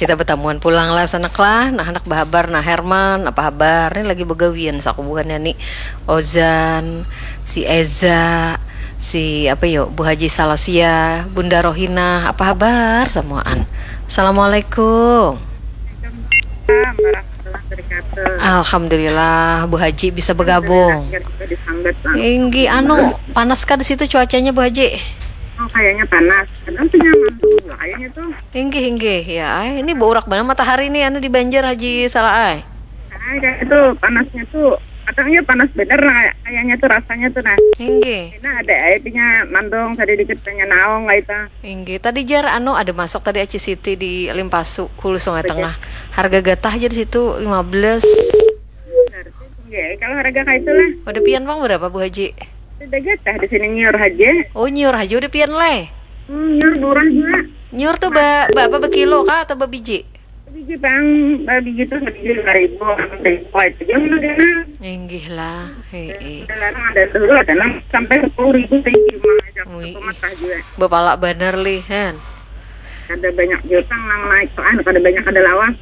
Kita bertamuan pulang lah sanak lah. Nah anak bahabar, nah Herman apa kabar? Ini lagi begawian sakubuhannya nih. Ozan, si Eza, si apa yo, Bu Haji Salasia, Bunda Rohina, apa kabar semuaan? Assalamualaikum. Alhamdulillah Bu Haji bisa bergabung. Tinggi anu panas kah di situ cuacanya Bu Haji? Oh kayaknya panas. Kadang tuh nyaman tuh kayaknya tuh. Tinggi ya. Ini baurak banget matahari nih anu di Banjar Haji Salah. Kayak itu panasnya tuh kadangnya panas bener lah kayaknya tuh rasanya tuh nah. Tinggi. Nah ada airnya mandong tadi dikit pengen naong lah itu. Tinggi. Tadi jar anu ada masuk tadi Aci Siti di Limpasu, Hulu Sungai Tengah. Harga gatah aja di situ 15. Benar sih tinggi. Kalau harga kayak itu lah. Udah pian Bang berapa Bu Haji? Udah gatah di sini nyur aja. Oh nyur aja udah pian le. Nyur murah juga. Nyur tuh apa berkilo kah atau berbiji? Biji bang, biji tuh biji 5.000, 6.000 itu jam mana? Inggih lah. Hei. Ada dulu ada 6 sampai 10.000 tinggi mah aja matah juga. Bapalak bener li kan. Ada banyak jutang nang naik soalnya ada banyak ada lawas.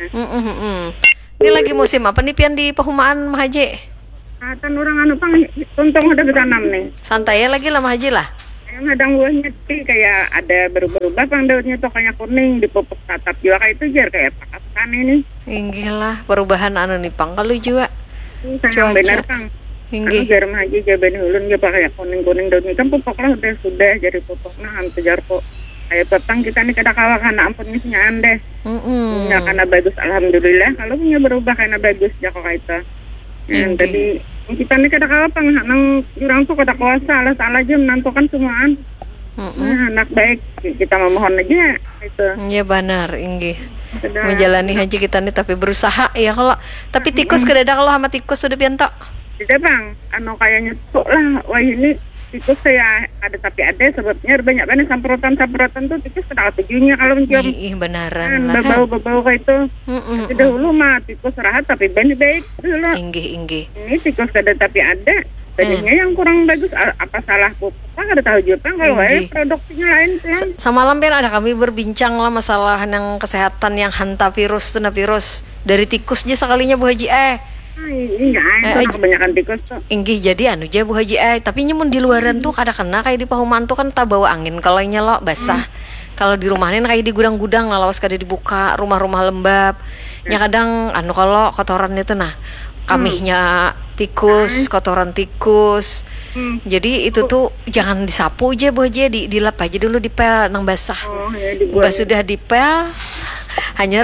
Ini lagi musim apa nih pian di Pehumaan Mah Haji? Katan orang anu pang tuntung udah ditanam nih. Santai ya lagi lah Mah Haji lah. Yang ada buahnya sih kayak ada berubah-ubah pang daunnya tuh kayak kuning dipupuk tatap juga kayak itu jar kayak pakaskan ini. Inggih lah perubahan anu nih pang kalau juga. Sayang benar pang. Inggih. Jar Mah Haji jaban ulun dia pakai kuning-kuning daunnya kan pupuk lah sudah jadi pupuk nah hantu jar kok. Kayak petang kita nih kada kalah karena ampun misalnya andes. Ya karena bagus alhamdulillah kalau punya berubah karena bagus ya kok kayak itu. Yang tadi kita nih kada kalah pang nang jurang tuh kada kuasa salah aja menentukan semuaan. Nah, anak baik kita memohon aja itu. Iya benar inggih. Menjalani haji kita nih tapi berusaha ya kalau tapi tikus kedada kalau sama tikus sudah pianto. Tidak bang, anu kayaknya tuh lah wah ini tikus saya ada tapi ada sebabnya banyak banget semprotan tuh tikus kada tujuannya kalau mencium. Ih benaran lah. Bau kayak itu. Dahulu mah tikus rahat tapi baik dulu. Inggih. Ini tikus kada tapi ada. Benihnya yang kurang bagus apa salah pupuk? Kada tahu juga kalau produksinya lain kan. Semalam kan ada kami berbincang lah masalah yang kesehatan yang hantavirus dari tikus aja sekalinya Bu Haji enggak, kebanyakan tikus tuh. Inggih jadi anu aja Bu Haji tapi nyemun di luaran tuh kada kena kayak di Pehumaan tuh kan tak bawa angin kalau nyelok basah. Kalau di rumahnya kayak di gudang-gudang lawas kada dibuka, rumah-rumah lembab. Nya kadang anu kalau kotoran itu nah kamihnya tikus, kotoran tikus. Jadi itu tuh jangan disapu aja Bu Haji, dilap aja dulu dipel nang basah. Pas sudah dipel hanya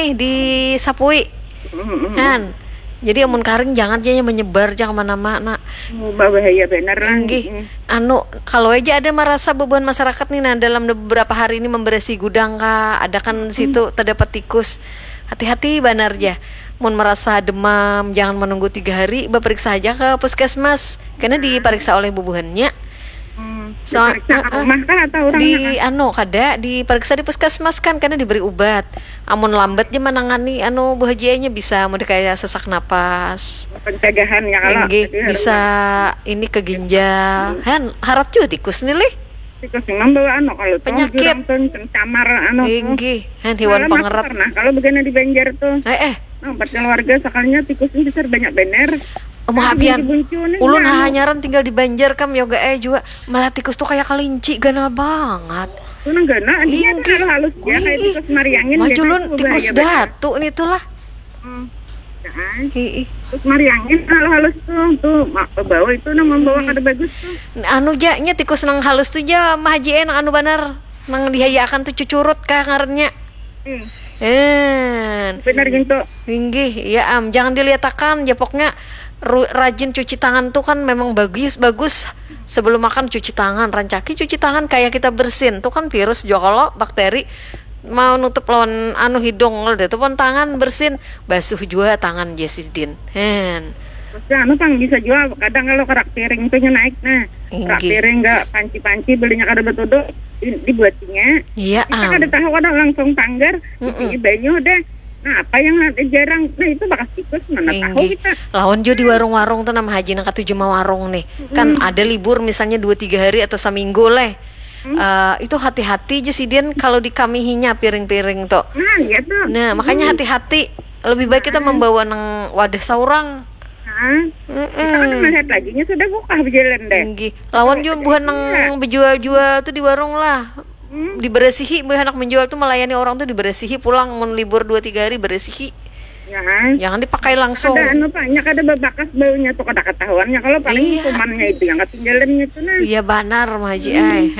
disapui. Kan. Jadi amun karing jangan aja menyebar jangan mana-mana. Bahaya bener lah. Anu kalau aja ada merasa beban masyarakat nih nah dalam beberapa hari ini membersih gudang kah, ada kan di situ terdapat tikus. Hati-hati benar aja. Mun merasa demam jangan menunggu 3 hari, periksa aja ke puskesmas karena diperiksa oleh bubuhannya. Diperiksa ke rumah kah atau orang di kada diperiksa di puskesmas kan karena diberi obat. Amun lambat aja menangani Bu Haji bisa mau kayak sesak napas. Pencegahan ya kalau bisa ini ke ginjal. Harat juga tikus nih lih. Tikus memang bawa kalau penyakit pencamar hewan pangerat. Nah kalau begini di Banjar tuh. Empat keluarga sekalinya tikus ini besar banyak bener. Mahapian ulun hanyaran tinggal di Banjar kam yoga juga malah tikus tuh kayak kelinci ganal banget. Unang gana dia tuh halus ya kayak tikus mariangin. Majulun tikus datu nih tuh lah. Tikus mariangin halus tuh bau itu nang membawa kada bagus tuh. Anu nya tikus nang halus tuh ja Mah Haji nang anu bener nang dihayakan tuh cucurut ka ngarannya. Bener gitu. Inggih ya jangan diliatakan japoknya rajin cuci tangan tuh kan memang bagus sebelum makan cuci tangan rancaki cuci tangan kayak kita bersin tuh kan virus juga kalau bakteri mau nutup lawan hidung itu pun tangan bersin basuh juga tangan Jessidin Terus pang bisa juga kadang kalau kerak piring itu naik kerak piring enggak panci belinya kada betul dibuatnya kita kada tahu kada langsung tanggar di banyu deh. Nah apa yang jarang itu bakas tikus mana tahu kita lawan jo di warung-warung tuh nama Haji nang katujuh warung nih kan ada libur misalnya 2-3 hari atau seminggu leh itu hati-hati Jesiden kalau dikamihinya piring-piring tuh. Nah, iya tuh. Nah, makanya hati-hati. Lebih baik kita membawa nang wadah saurang. Kita kan melihat laginya sudah buka berjalan deh. Tinggi. Lawan juga bukan nang berjual-jual tuh di warung lah. Diberesihi, bukan anak menjual tuh melayani orang tuh diberesihi pulang mau libur 2-3 hari beresihi. Ya. Jangan dipakai langsung. Ada banyak ada bebakas baunya tuh kada ketahuannya kalau paling kumannya itu yang ketinggalannya itu nah. Iya benar Mah Haji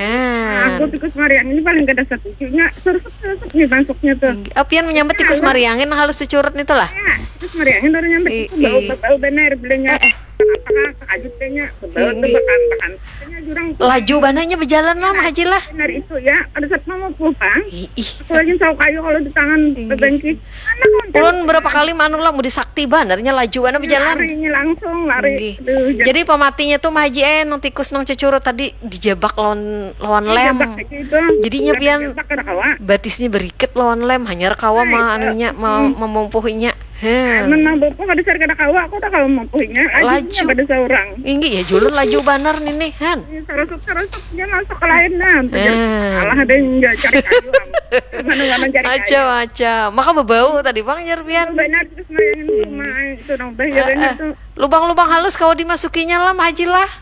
Aku tikus Mariang ini paling kada setujunya serusuk nih masuknya tuh. Apian menyambet tikus Mariangin halus tucurut nih tuh lah. Ya, tikus Mariangin baru nyambet itu bau benar belenya. Apakah kajutnya bau tuh bakan jurang. Laju bananya berjalan lah Mah Haji lah. Benar itu ya, ada satu mau pupang. Ih. Aku lagi saw kayu kalau di tangan bebengki. Ulun berapa kali manu lah mau disakti banarnya laju mana berjalan. Larinya langsung lari. Jadi pematinya tuh Mah Haji nang tikus nang cucurut tadi dijebak lawan lem. Jadinya pian batisnya beriket lawan lem hanya rekawa mah anunya memumpuhinya. Memang bapak kada kada kawa aku tak kawa mampuhinya. Laju kada seorang. Inggi ya julun laju banar nih Han. Sarusuk dia masuk ke lain nah. Alah ada yang cari kayu. Mana-mana cari kayu. Aca. Maka bebau tadi Bang Jerbian. Benar terus mayangin rumah itu dong bayarannya tuh. Lubang-lubang halus kalau dimasukinya lah Mah Haji lah.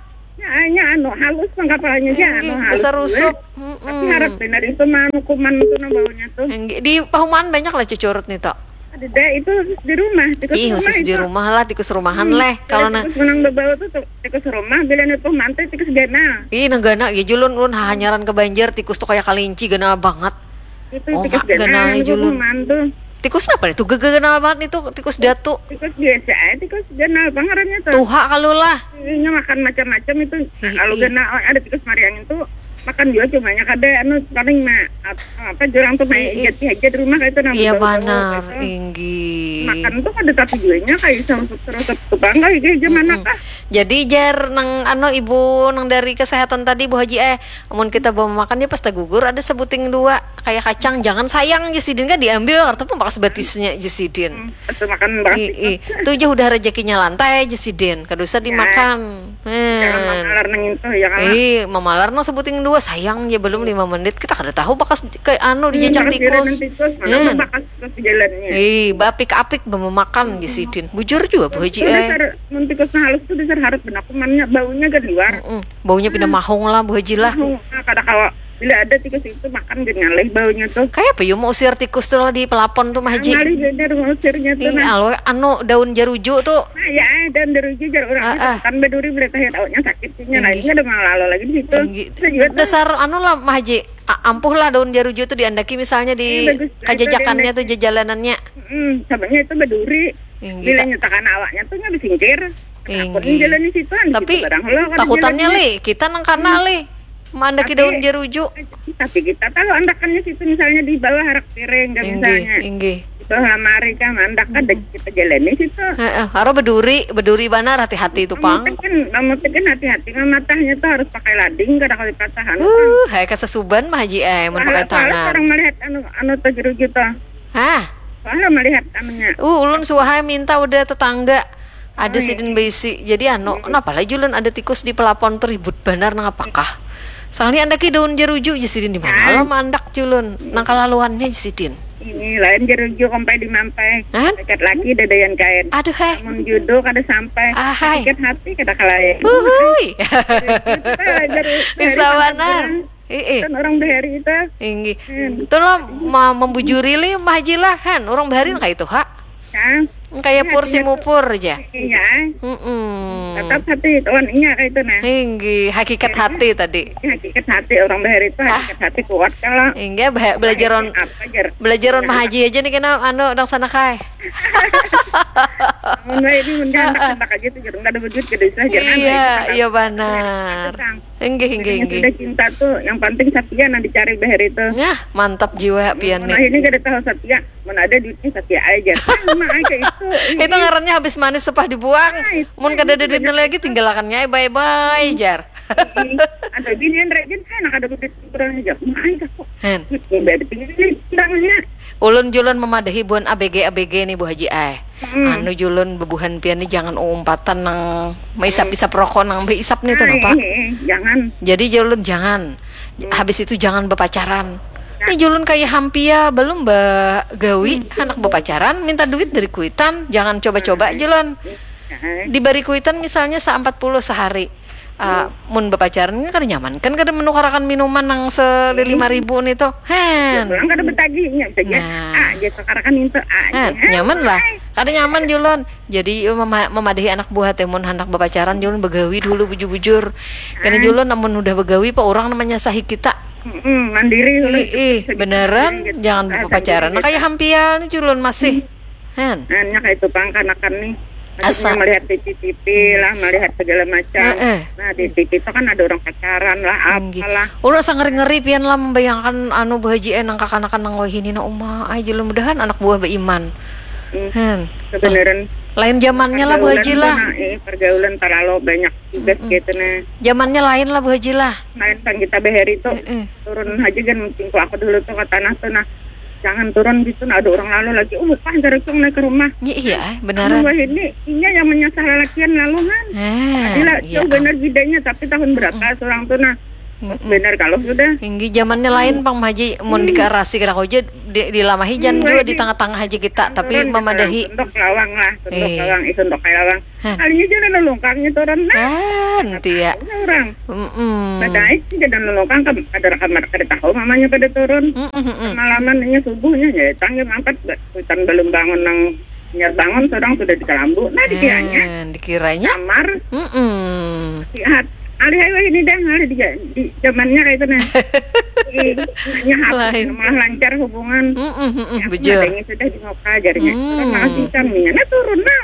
Ya halus pengkapalannya aja halus. Besar rusuk. Tapi harap benar itu kuman itu nang baunya tuh. Di Pahuman banyak lah cucurut nih tok. Ada itu di rumah, khusus di rumah lah, tikus rumahan leh. Kalau tikus menang bebawa tuh tikus rumah, bila itu mantai tikus gana. Negana, ya julun ulun hanyaran ke banjir tikus tuh kayak kelinci gana banget. Itu tikus gana julun. Tikus apa nih? Tuh gana banget itu tikus datu. Tikus biasa, tikus gana pangarannya tuh. Tuha kalau lah. Ini makan macam-macam itu. Kalau gana ada tikus Mariang itu makan juga cumanya kada paling apa jurang tuh main jati aja di rumah kayak itu namanya. Iya benar Inggi makan tuh kada tapi jualnya kayak terus bangga gitu gimana kah. Jadi jar nang ibu nang dari kesehatan tadi Bu Haji amun kita bawa makan dia pas gugur ada sebuting 2 kayak kacang jangan sayang Jesidin kan diambil atau pakai sebatisnya Jesidin. Itu makan banget. Itu aja udah rezekinya lantai Jesidin kada usah dimakan. Jangan mamalar nang itu ya kan. Mamalar nang sebuting 2 sayang ya belum 5 menit kita kada tahu bakas ke dijajak tikus. Bakas jalannya. Apik memakan Jesidin. Bujur juga Bu Haji mun tikus halus tuh dasar harus benak kumannya baunya kan luar. Baunya pindah mahong lah Bu Haji lah. Kada kawa bila ada tikus itu makan dengan leh baunya tuh. Kayak apa mau usir tikus tuh lah di pelapon tuh Mah Haji. Ngali bener ngusirnya tuh. Daun jaruju tuh. Nah ya daun jaruju jar orang kan beduri boleh teh daunnya sakitnya nah ini ada malalo lagi di situ. Dasar lah Mah Haji. Ampuh lah daun jaruju tuh diandaki misalnya di kajajakannya tuh jajalanannya. Sabanya itu beduri. Bila nyetakan awaknya tuh nggak disingkir. Jalan di situ. Tapi takutannya kita nang kana mandaki daun jaruju. Tapi kita tahu andakannya situ misalnya di bawah harak piring dan misalnya. Itu lamari kan andakan kita jalani situ. Harus beduri banar hati-hati tuh Pang. Kamu tekan hati-hati matanya tuh harus pakai lading kada kali patahan. Hai kesesuban Mah Haji mun pakai tangan. Orang melihat anu jaruju tuh. Kalau melihat anunya. Ulun suahai minta udah tetangga. Ada sidin besi. Jadi kenapa lah julun ada tikus di pelapon tuh ribut banar nang apakah? Soalnya anda ke daun jeruju Jesidin di mana lah mandak julun nang kalaluannya Jesidin. Ini lain jeruju sampai di mampai. Dekat lagi dadayan kain. Aduh mun judo kada sampai. Dekat hati kada kalayan. Bisa benar. Kan orang behari itu. Inggi. Itu lah membujuri li Mah Haji lah kan orang behari kayak itu kayak porsi mupur aja. Iya. Tetap hati tuannya kayak itu nah. Inggi, hakikat hati tadi. Hakikat hati orang behari itu hakikat hati kuat kalau. Inggi belajaran Mah Haji aja nih kena dang sana kai. Mun ini mendadak aja tuh jarang ada wujud ke desa jangan. Iya benar. Inggi. Sudah cinta tuh yang penting Satya nanti dicari behari itu. Mantap jiwa pian nih. Nah ini kada tahu Satya, mana ada duitnya Satya aja. Sama aja itu ngarannya habis manis sepah dibuang. Mun kada ada duitnya lagi tinggalkannya bye-bye jar. Ada binian rejin kan ada duit kurang aja. Mai kok. Hen. Tinggalnya. Ulun julun memadahi buan ABG nih Bu Haji julun bebuhan pian nih jangan umpatan nang maisap-isap rokok nang isap nih tuh napa? Jangan. Jadi julun jangan. Habis itu jangan berpacaran. Ini julun kayak hampia belum gawi anak berpacaran minta duit dari kuitan, jangan coba-coba julun. Diberi kuitan misalnya 40 sehari. Mun berpacaran kan nyaman kan kada menukarakan minuman nang 5.000 itu. Orang kada betaginya saja. Dia sekarang kan minta nyaman lah. Kada nyaman julun. Jadi memadahi anak buah teh mun hendak berpacaran julun begawi dulu bujur-bujur. Karena julun namun udah begawi pak orang namanya sahih kita. Mandiri beneran jangan berpacaran. Nah kayak hampia julun masih. Hanya kayak itu pangkanakan nih. Asa melihat TV lah, melihat segala macam. Nah di TV itu kan ada orang pacaran lah, apalah. Udah ngeri-ngeri pian lah membayangkan anu bahaji nang kakanakan nang wahini na umah. Ay julun mudahan anak buah beiman. Kebenaran. Lain zamannya lah Bu Haji lah. Pergaulan terlalu banyak juga gitu nah. Zamannya lain lah Bu Haji lah. Lain kan kita beheri tuh turun aja kan mungkin aku dulu tuh ke tanah tuh nah. Jangan turun gitu nah ada orang lalu lagi bukan dari naik ke rumah. Iya beneran. Ini yang menyasar lelakian laluan. Iya benar bidanya tapi tahun berapa seorang tuh nah. Benar kalau sudah. Hinggi zamannya lain Bang Haji mau dikarasi kira aja di lama hijan juga di tengah-tengah haji kita tapi memadahi. Untuk lawang lah, untuk lawang itu untuk lawang. Kalinya jangan lelungkangnya turun nah. Nanti ya. Orang. Badai sih jangan lelungkang ada kamar kada tahu mamanya pada turun. Malamannya subuhnya ya tanggil angkat hutan belum bangun nang nyar bangun seorang sudah di Kalambu. Nah dikiranya kamar. Lihat alih-alih ini dah di zamannya kayak itu nah. Malah lancar hubungan. Bujur. Ini sudah di Moka jarinya. Masih kaminya nah turun nang.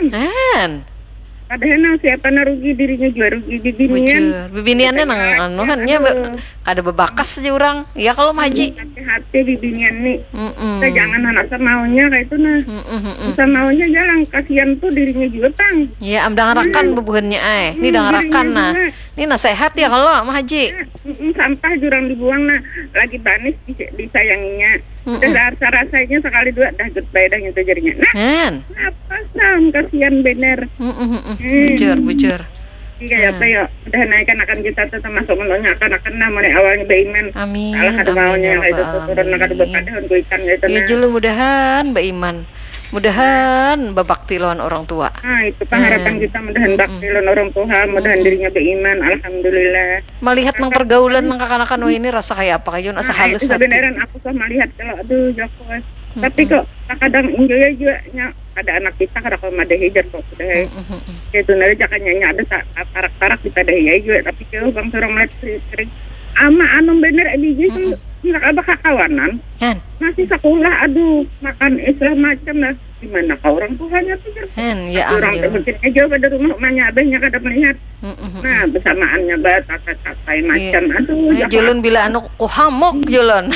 Padahal siapa na rugi dirinya juga rugi bibinian. Bibiniannya nang anuhannya kada bebakas aja orang. Ya kalau Haji. Hati-hati bibinian nih. Kita jangan anak semaunya kayak itu nah. Semaunya jalan kasihan tuh dirinya juga tang. Ya amdangarakan bebuhannya Ini dangarakan nah. Ini nasehat ya kalau Mah Haji. Sampah jurang dibuang nah. Lagi banis disayanginya. Udah rasanya sekali dua dah goodbye dah itu jadinya. Nah. Apa sam kasihan bener. Bujur. Iya apa ya udah naikkan akan kita tuh termasuk menolongnya akan mulai awalnya beiman. Amin. Salah ada maunya itu turun nak ada berkadehun kuitan gitu nah. Ya julu mudahan beiman. Mudahan babakti lawan orang tua. Itu pengharapan kita mudahan bakti lawan orang tua, mudahan dirinya beiman. Alhamdulillah. Melihat nang pergaulan nang kakanakan ini rasa kayak apa kayon asa halus hati. Sebenarnya aku tuh melihat kalau aduh Joko. Tapi kok kadang enjoy juga ada anak kita kada kau madahi jar kok sudah. Itu nari jakanya ada tarak-tarak kita dahi juga tapi kalau bang sorong melihat sering ama anu bener di gitu nggak ada kawanan. Masih sekolah aduh makan Islam macam lah gimana kau orang Tuhannya tuh ya orang terbentuknya jauh pada rumah rumahnya abahnya kada melihat. Nah bersamaannya tatai macam aduh. Julun bila anu hamok julun.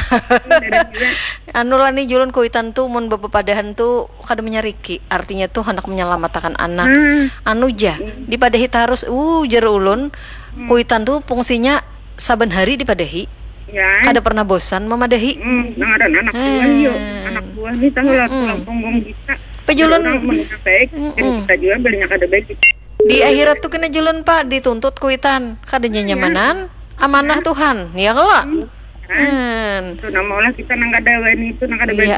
Anu lah nih julun kuitan tuh mun bepadahan tuh kada menyariki artinya tuh hendak menyelamatkan anak. Anu ja dipadahi tarus jar ulun kuitan tuh fungsinya saben hari dipadahi. Ya. Kada pernah bosan memadahi. Ada anak buah yuk. Anak buah nih tahu lah tulang punggung kita. Pejulun baik dan kita juga belinya kada baik. Di akhirat tuh kena julun Pak dituntut kuitan. Kada nyamanan amanah Tuhan. Ya kalau. Itu nama kita nang kada wani itu nang kada baik.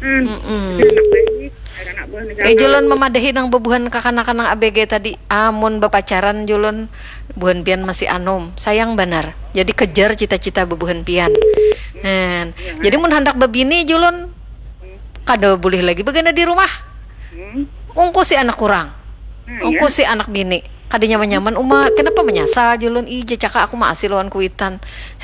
Julun memadahi nang bebuhan kakanakan nang ABG tadi. Amun bepacaran julun buhan pian masih anom sayang benar jadi kejar cita-cita bebuhan pian jadi mun hendak bebini julun kada boleh lagi begana di rumah ungku si anak kurang ungku si anak bini kadinya nyaman kenapa menyasal julun caka aku masih lawan kuitan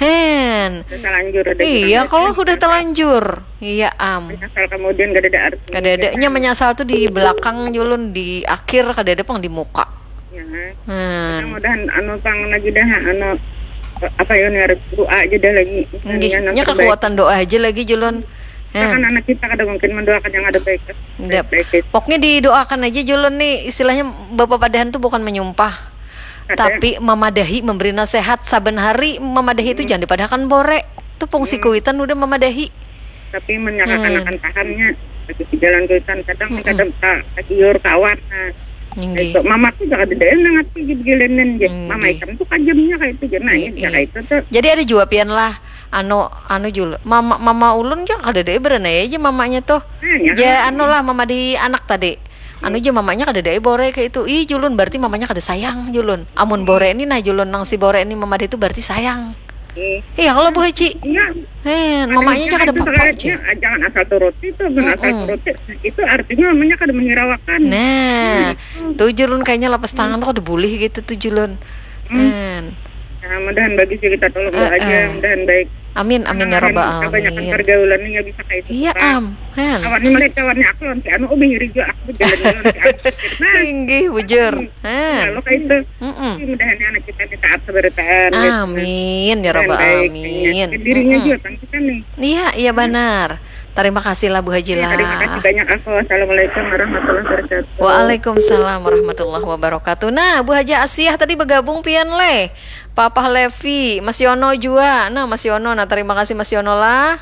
iya kalau udah telanjur iya menyasal kemudian kada ada menyasal tuh di belakang julun di akhir kada ada pang di muka. Mudah-mudahan anu pang lagi dah anu apa ya harus doa aja dah lagi. Nya kekuatan doa aja lagi julun. Kan anak kita kada mungkin mendoakan yang ada baik. Pokoknya didoakan aja julun nih istilahnya bapak padahan tuh bukan menyumpah. Tapi memadahi memberi nasihat saben hari memadahi itu jangan dipadahkan bore. Itu fungsi kuitan udah memadahi. Tapi menyakakan akan pahamnya bagi jalan kuitan kadang tak kawan. Nggih. Itu mama tuh jangan didaen ngati gilenen je. Mama ikan tuh kajemnya kayak itu jenah ya kayak itu tuh. Jadi ada jua pian lah anu jul mama ulun jo kada deh berana aja mamanya tuh. Ya anu lah mama di anak tadi. Anu aja mamanya kada deh bore kayak itu. Ih julun berarti mamanya kada sayang julun. Amun bore ini nah julun nang si bore ini mama itu berarti sayang. Iya kalau Bu Haji. Iya. Mamanya aja kada apa-apa aja. Jangan asal turuti tuh, asal turuti. Itu artinya mamanya kada menghiraukan. Nah, tuh julun kayaknya lepas tangan tuh kada boleh gitu tuh julun. Nah, mudahan bagi sih kita tolong aja, mudahan baik. Amin ya rabbal alamin. Kebanyakan pergaulannya nggak bisa kayak itu. Iya Kawannya mereka kawannya aku nanti anu ubing rijo aku jalan-jalan nanti aku. Tinggi bujur. Kalau kayak itu, mudahan anak kita ini taat seberitaan. Amin ya rabbal alamin. Dirinya juga kan kita nih. Iya benar. Terima kasih lah Bu Haji lah. Terima kasih banyak aku. Assalamualaikum warahmatullahi wabarakatuh. Waalaikumsalam warahmatullahi wabarakatuh. Nah, Bu Haji Asiah tadi bergabung pian le. Papa Levi, Mas Yono juga. Nah, Mas Yono, terima kasih Mas Yono lah.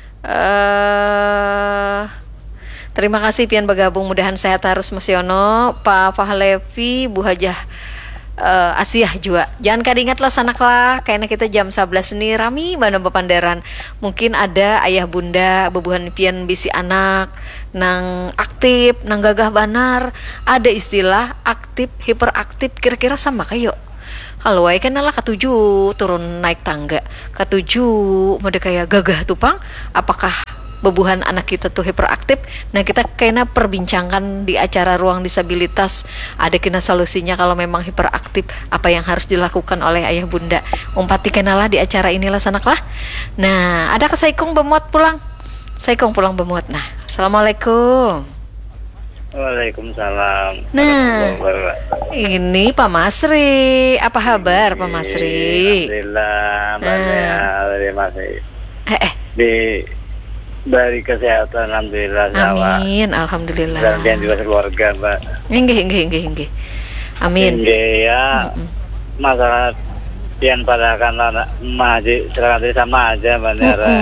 Terima kasih pian bergabung, mudahan sehat harus Mas Yono, Pak Fahlevi, Bu Hajah Asiah juga. Jangan kadingat lah sanak lah, kayaknya kita jam 11 nih rami bana bepanderan. Mungkin ada ayah bunda bebuhan pian bisi anak nang aktif, nang gagah banar. Ada istilah aktif, hiperaktif, kira-kira sama kayo. Kalau wae kan lah ketujuh turun naik tangga, ketujuh mode kayak gagah tupang. Apakah bebuhan anak kita tuh hiperaktif? Nah kita kayaknya perbincangkan di acara ruang disabilitas. Ada kena solusinya kalau memang hiperaktif, apa yang harus dilakukan oleh ayah bunda. Umpati kenalah di acara inilah sanak lah. Nah ada ke Saikung bemuat pulang. Saikung pulang bemuat. Nah assalamualaikum. Waalaikumsalam. Nah, ini Pak Masri. Apa kabar Pak Masri? Alhamdulillah, terima kasih. Dari kesehatan alhamdulillah sama. Amin, alhamdulillah. Dan juga keluarga, Mbak. Inggih. Amin. Inggih ya. Masalah yang pada kan maji serang sama aja Mbak Nera.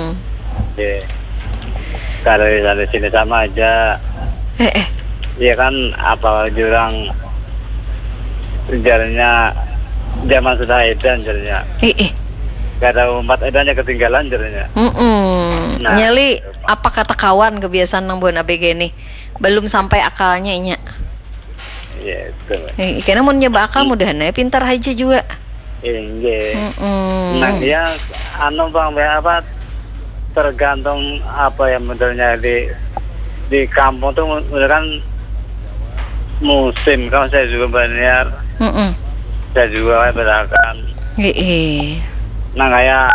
Kalau dari sini sama aja. Iya kan apa jurang jalannya zaman sudah edan jalannya. Gak ada umat edannya ketinggalan jalannya. Nah, Nyali apa kata kawan kebiasaan nang buan ABG nih belum sampai akalnya inya. Iya itu. Karena mau nyoba akal mudahan pintar aja juga. Iya. Nah dia bang apa tergantung apa yang modelnya di kampung tuh kan musim kalau saya juga banyak saya juga berakan nah kayak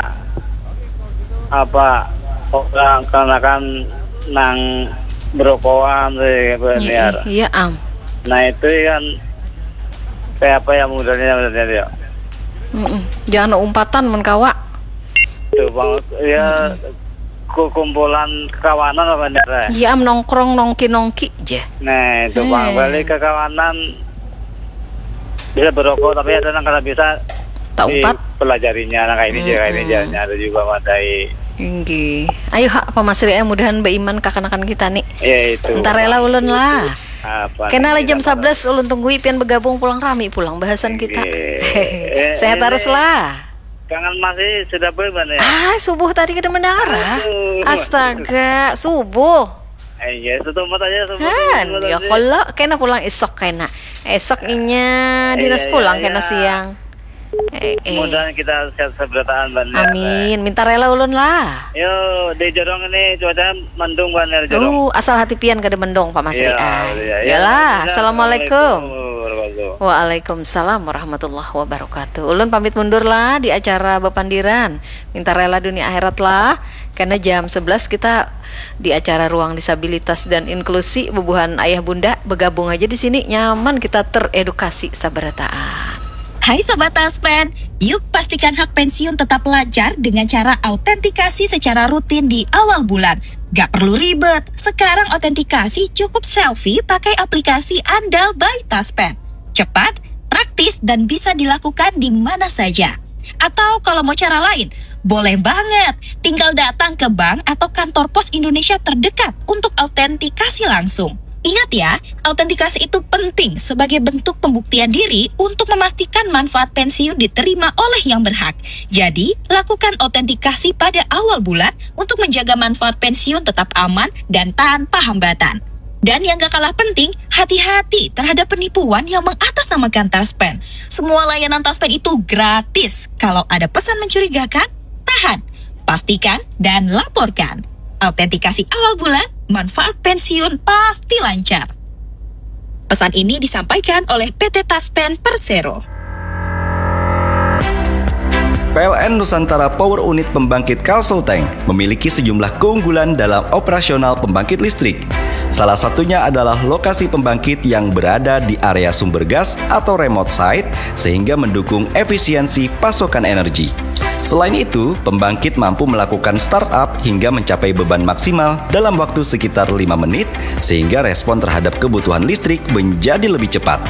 apa orang karena kan nang berokokan banyak nah itu kan kayak apa yang modelnya dia jangan umpatan menkawa tuh bang ya kumpulan kawanan apa bener? Iya nongkrong nongki aja. Nah itu bang balik ke kawanan bisa berokok tapi ada yang kalau bisa pelajarinya nah kayak ini jalannya ada juga madai. Tinggi. Ayo Pak Masri mudahan beiman kakanakan kita nih. Iya itu. Entar rela ulun lah. Kenal jam 11 ulun tunggu pian bergabung pulang rami pulang bahasan kita. Sehat harus lah. Kangen masih sudah beban ya? Subuh tadi kita menara. Astaga, subuh. Iya, satu mata aja subuh. Ya kalau kena pulang esok kena. Esok inya dinas pulang kena siang. Mudah kita sehat seberataan banyak. Amin, minta rela ulun lah. Yo, di Jorong ini cuaca mendung banget Jorong. Asal hati pian kada mendung Pak Masri. Yalah, assalamualaikum. Waalaikumsalam warahmatullahi wabarakatuh. Ulun pamit mundur lah di acara Bepandiran. Minta rela dunia akhirat lah. Karena jam 11 kita di acara ruang disabilitas dan inklusi bubuhan ayah bunda bergabung aja di sini nyaman kita teredukasi sabarataan. Hai Sobat Taspen, yuk pastikan hak pensiun tetap lancar dengan cara autentikasi secara rutin di awal bulan. Gak perlu ribet, sekarang autentikasi cukup selfie pakai aplikasi andal by Taspen. Cepat, praktis, dan bisa dilakukan di mana saja. Atau kalau mau cara lain, boleh banget, tinggal datang ke bank atau kantor pos Indonesia terdekat untuk autentikasi langsung. Ingat ya, autentikasi itu penting sebagai bentuk pembuktian diri untuk memastikan manfaat pensiun diterima oleh yang berhak. Jadi, lakukan autentikasi pada awal bulan untuk menjaga manfaat pensiun tetap aman dan tanpa hambatan. Dan yang gak kalah penting, hati-hati terhadap penipuan yang mengatasnamakan Taspen. Semua layanan Taspen itu gratis. Kalau ada pesan mencurigakan, tahan, pastikan, dan laporkan. Autentikasi awal bulan, manfaat pensiun pasti lancar. Pesan ini disampaikan oleh PT Taspen Persero. PLN Nusantara Power Unit Pembangkit Kalselteng memiliki sejumlah keunggulan dalam operasional pembangkit listrik. Salah satunya adalah lokasi pembangkit yang berada di area sumber gas atau remote site sehingga mendukung efisiensi pasokan energi. Selain itu, pembangkit mampu melakukan startup hingga mencapai beban maksimal dalam waktu sekitar 5 menit sehingga respon terhadap kebutuhan listrik menjadi lebih cepat.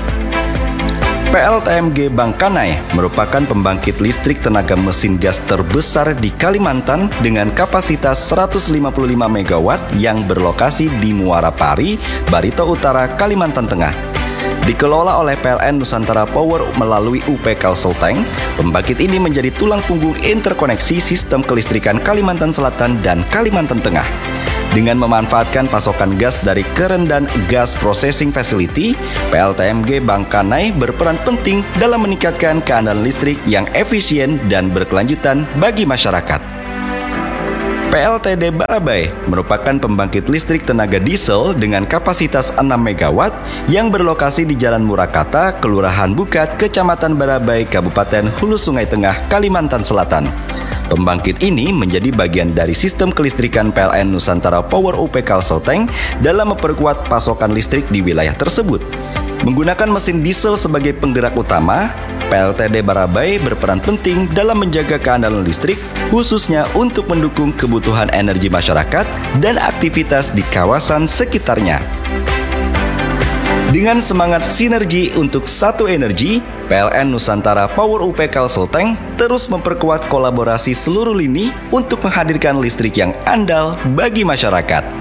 PLTMG Bangkanai merupakan pembangkit listrik tenaga mesin gas terbesar di Kalimantan dengan kapasitas 155 MW yang berlokasi di Muara Pari, Barito Utara, Kalimantan Tengah. Dikelola oleh PLN Nusantara Power melalui UP Kalselteng, pembangkit ini menjadi tulang punggung interkoneksi sistem kelistrikan Kalimantan Selatan dan Kalimantan Tengah. Dengan memanfaatkan pasokan gas dari Kerendan Gas Processing Facility, PLTMG Bangkanai berperan penting dalam meningkatkan keandalan listrik yang efisien dan berkelanjutan bagi masyarakat. PLTD Barabai merupakan pembangkit listrik tenaga diesel dengan kapasitas 6 MW yang berlokasi di Jalan Murakata, Kelurahan Bukat, Kecamatan Barabai, Kabupaten Hulu Sungai Tengah, Kalimantan Selatan. Pembangkit ini menjadi bagian dari sistem kelistrikan PLN Nusantara Power UP Kalselteng dalam memperkuat pasokan listrik di wilayah tersebut. Menggunakan mesin diesel sebagai penggerak utama, PLTD Barabai berperan penting dalam menjaga keandalan listrik, khususnya untuk mendukung kebutuhan energi masyarakat dan aktivitas di kawasan sekitarnya. Dengan semangat sinergi untuk satu energi, PLN Nusantara Power UP Kalselteng terus memperkuat kolaborasi seluruh lini untuk menghadirkan listrik yang andal bagi masyarakat.